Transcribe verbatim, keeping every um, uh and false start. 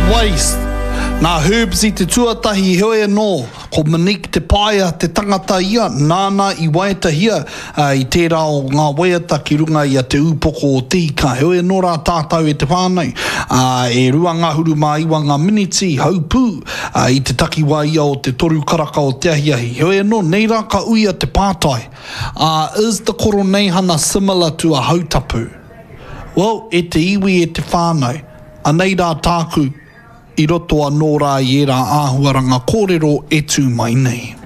waste. Nā herbs i te tuatahi hoe no, ko Monique te paia te tangata ia, nāna i waitahia uh, i tērā o ngā waiata ki runga i a te upoko o te ka hoe no rā tātau e te whānau. Uh, e rua ngā huru mā iwa ngā miniti haupū uh, i te takiwa ia o te toru karaka o te ahiahi. Hoe no, nei rā ka uia te pātai. Uh, is the koroneihana similar to a hautapu? Well, e te iwi e te whānau, anei rā tāku, i roto a nō rā i e rā āhuaranga kōrero e tū mai nei.